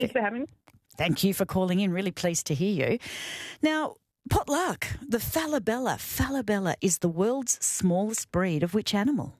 Thanks for having me. Thank you for calling in. Really pleased to hear you. Now, potluck, the falabella. Falabella is the world's smallest breed of which animal?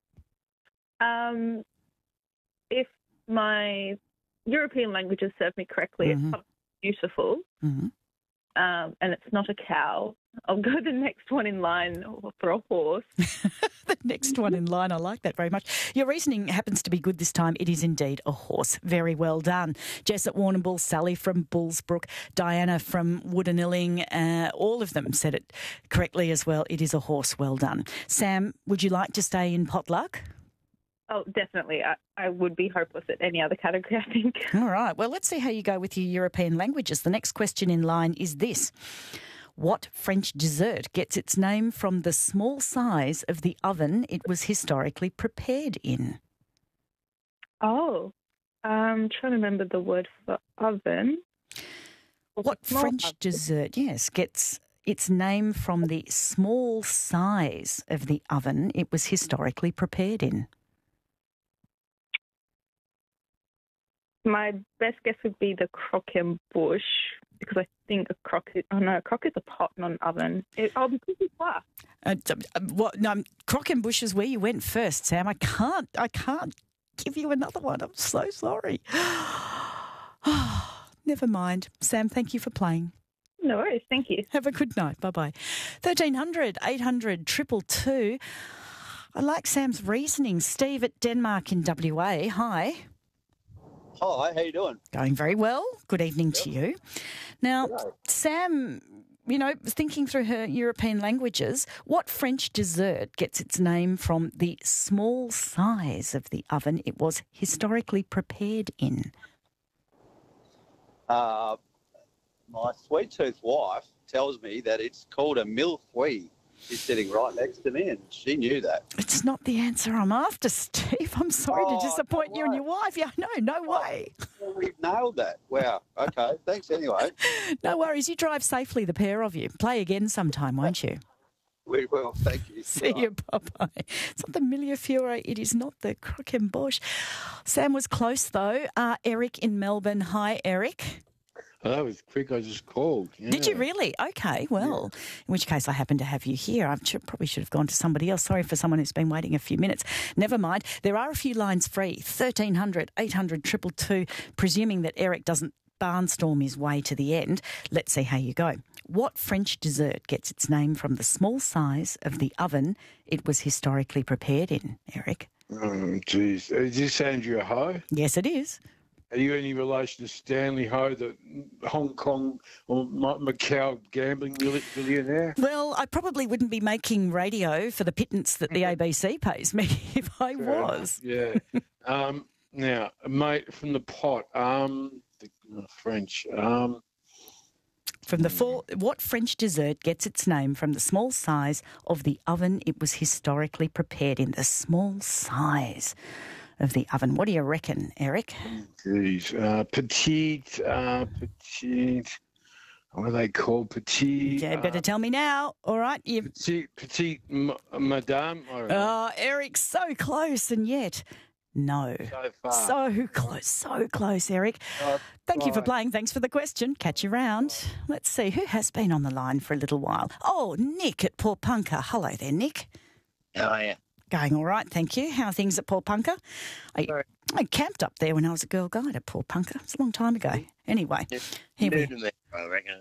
If my European languages serve me correctly, it's something beautiful, and it's not a cow. I'll go the next one in line for a horse. The next one in line. I like that very much. Your reasoning happens to be good this time. It is indeed a horse. Very well done. Jess at Warrnambool, Sally from Bullsbrook, Diana from Woodanilling, all of them said it correctly as well. It is a horse. Well done. Sam, would you like to stay in potluck? Oh, definitely. I would be hopeless at any other category, I think. All right. Well, let's see how you go with your European languages. The next question in line is this. What French dessert gets its name from the small size of the oven it was historically prepared in? Oh, I'm trying to remember the word for oven. What French dessert, yes, gets its name from the small size of the oven it was historically prepared in? My best guess would be the croquembouche, because I think a croque is a pot, not an oven. I'll be pretty far. Croquembouche is where you went first, Sam. I can't give you another one. I'm so sorry. Never mind. Sam, thank you for playing. No worries. Thank you. Have a good night. Bye-bye. 1300 800 222. I like Sam's reasoning. Steve at Denmark in WA. Hi. Hi, how you doing? Going very well. Good evening to you. Now, Sam, thinking through her European languages, what French dessert gets its name from the small size of the oven it was historically prepared in? My sweet-tooth wife tells me that it's called a mille-feuille. She's sitting right next to me and she knew that. It's not the answer I'm after, Steve. I'm sorry to disappoint you and your wife. Yeah, no way. We've nailed that. Wow. Okay. Thanks anyway. No worries. You drive safely, the pair of you. Play again sometime, won't you? We will. Thank you. See you. Bye-bye. It's not the mille-feuille. It is not the croquembouche. Sam was close, though. Eric in Melbourne. Hi, Eric. Oh, that was quick. I just called. Yeah. Did you really? Okay, well, in which case I happen to have you here. Probably should have gone to somebody else. Sorry for someone who's been waiting a few minutes. Never mind. There are a few lines free. 1300 800 222, presuming that Eric doesn't barnstorm his way to the end. Let's see how you go. What French dessert gets its name from the small size of the oven it was historically prepared in, Eric? Oh, geez. Is this Andrea Ho? Yes, it is. Are you any relation to Stanley Ho, the Hong Kong or Macau gambling billionaire? Well, I probably wouldn't be making radio for the pittance that the ABC pays me if I was. Yeah. Now, mate, from the pot, French. What French dessert gets its name from the small size of the oven it was historically prepared in? The small size of the oven. What do you reckon, Eric? Geez, petite. What are they called? Petite. Yeah, better tell me now. All right. Petite madame. Eric, so close and yet no. So far. So close, Eric. Thank you for playing. Thanks for the question. Catch you round. Let's see, who has been on the line for a little while? Oh, Nick at Paulpunka. Hello there, Nick. How are you? Going all right, thank you. How are things at Paulpunka? I camped up there when I was a girl guide at Paulpunka. It's a long time ago. Anyway, here we are. I reckon.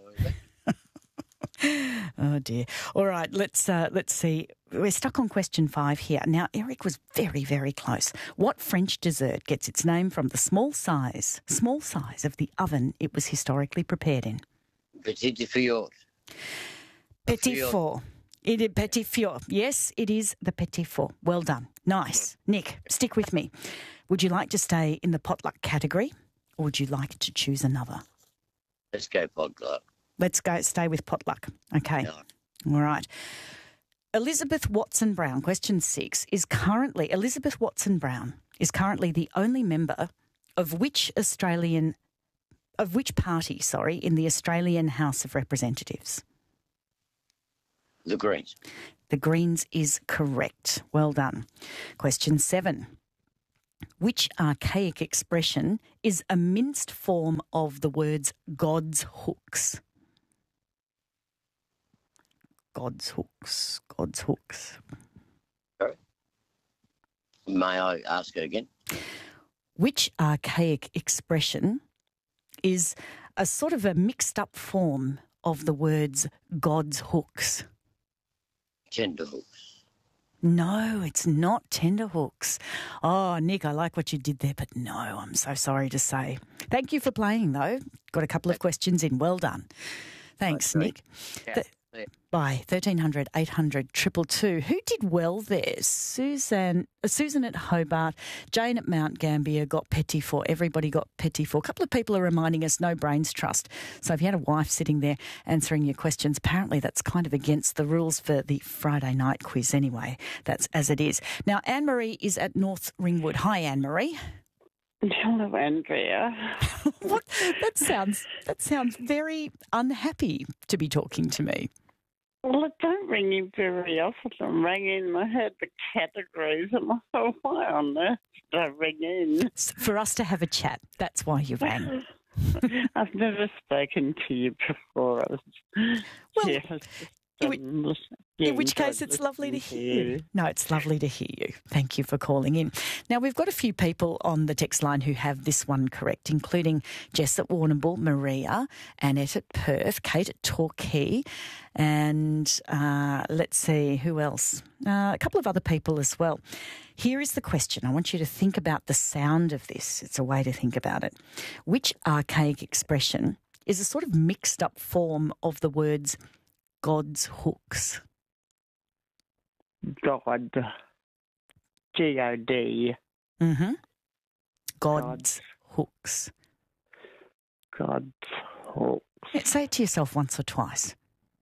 Oh dear. All right, let's see. We're stuck on question 5 here. Now, Eric was very, very close. What French dessert gets its name from the small size of the oven it was historically prepared in? Petit four. Petit four. It is petit four. Yes, it is the petit four. Well done. Nice. Nick, stick with me. Would you like to stay in the potluck category or would you like to choose another? Let's go potluck. Let's go stay with potluck. Okay. No. All right. Elizabeth Watson-Brown, question 6, Elizabeth Watson-Brown is currently the only member of which party, in the Australian House of Representatives? The Greens. The Greens is correct. Well done. Question 7. Which archaic expression is a minced form of the words God's hooks? God's hooks, God's hooks. Sorry. May I ask it again? Which archaic expression is a sort of a mixed up form of the words God's hooks? Tenterhooks. No, it's not tenterhooks. Oh, Nick, I like what you did there, but no, I'm so sorry to say. Thank you for playing, though. Got a couple of questions in. Well done. Thanks, Nick. Yeah. By 1300 800 222. Who did well there? Susan at Hobart, Jane at Mount Gambier got Petit Four. Everybody got Petit Four. A couple of people are reminding us no brains trust. So if you had a wife sitting there answering your questions, apparently that's kind of against the rules for the Friday night quiz anyway. That's as it is. Now, Anne-Marie is at North Ringwood. Hi, Anne-Marie. Hello, Andrea. What? That sounds very unhappy to be talking to me. Well, I don't ring in very often. I'm ringing. I heard the categories and I thought, why on earth did I ring in? For us to have a chat. That's why you rang. I've never spoken to you before. In which case, it's lovely to hear you. No, it's lovely to hear you. Thank you for calling in. Now, we've got a few people on the text line who have this one correct, including Jess at Warrnambool, Maria, Annette at Perth, Kate at Torquay, and let's see, who else? A couple of other people as well. Here is the question. I want you to think about the sound of this. It's a way to think about it. Which archaic expression is a sort of mixed up form of the words God's hooks? God. G-O-D. Mm-hmm. God's hooks. God's hooks. Yeah, say it to yourself once or twice.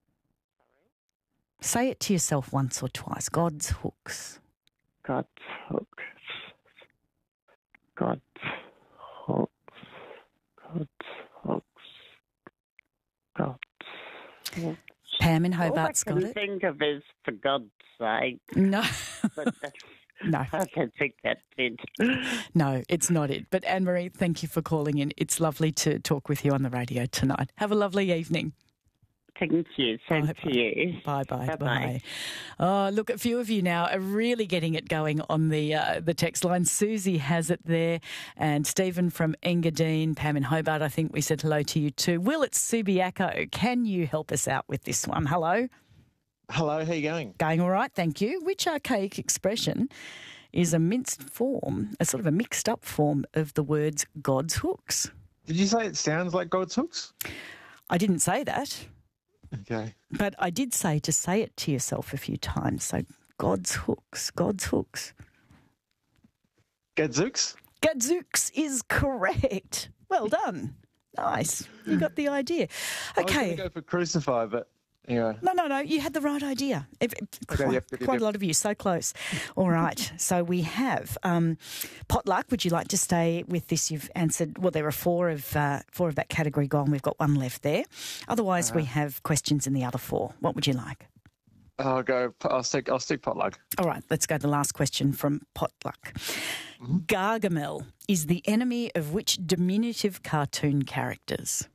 Say it to yourself once or twice. God's hooks. God's hooks. God's hooks. God's hooks. God's hooks. Pam in Hobart's got it. All I can think of is, for God's sake. No. But No. I don't think that's it. No, it's not it. But Anne-Marie, thank you for calling in. It's lovely to talk with you on the radio tonight. Have a lovely evening. Thank you. Same to you. Bye-bye. Bye-bye. Bye. Oh, look, a few of you now are really getting it going on the text line. Susie has it there, and Stephen from Engadine, Pam in Hobart, I think we said hello to you too. Will, it's Subiaco. Can you help us out with this one? Hello? Hello, how you going? Going all right, thank you. Which archaic expression is a minced form, a sort of a mixed up form of the words God's hooks? Did you say it sounds like God's hooks? I didn't say that. Okay. But I did say to say it to yourself a few times. So God's hooks, God's hooks. Gadzooks? Gadzooks is correct. Well done. Nice. You got the idea. I was Okay. going to go for crucify, but anyway. No. You had the right idea. Quite a lot of you. So close. All right. So we have potluck. Would you like to stay with this? You've answered. Well, there are four of that category gone. We've got one left there. Otherwise, we have questions in the other four. What would you like? I'll stick potluck. All right. Let's go to the last question from potluck. Mm-hmm. Gargamel is the enemy of which diminutive cartoon characters?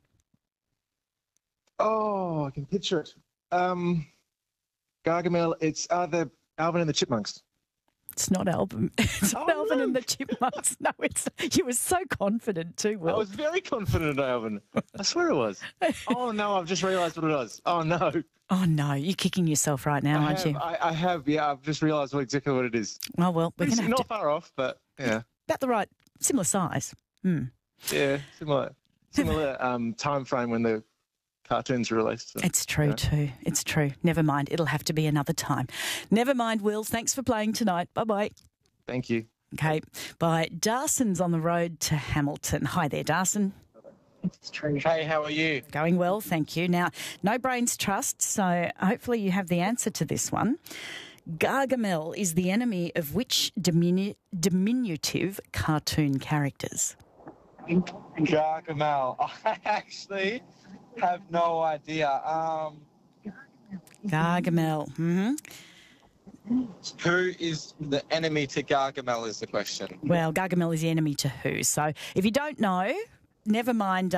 Oh, I can picture it. Gargamel, it's the Alvin and the Chipmunks. It's not Alvin. It's not Alvin and the Chipmunks. No, you were so confident too, Will. I was very confident in Alvin. I swear it was. Oh, no, I've just realised what it was. Oh, no. Oh, no, you're kicking yourself right now, aren't you? I have, yeah. I've just realised exactly what it is. Oh, well, we're going to have not far off, but, yeah. About the right, similar size. Yeah, similar time frame when the cartoons released. So, it's true too. It's true. Never mind. It'll have to be another time. Never mind, Will. Thanks for playing tonight. Bye-bye. Thank you. Okay. Bye. Darson's on the road to Hamilton. Hi there, Darson. It's true. Hey, how are you? Going well, thank you. Now, no brains trust, so hopefully you have the answer to this one. Gargamel is the enemy of which diminutive cartoon characters? Gargamel. I actually have no idea. Gargamel. Mm-hmm. Who is the enemy to Gargamel is the question. Well, Gargamel is the enemy to who? So if you don't know, never mind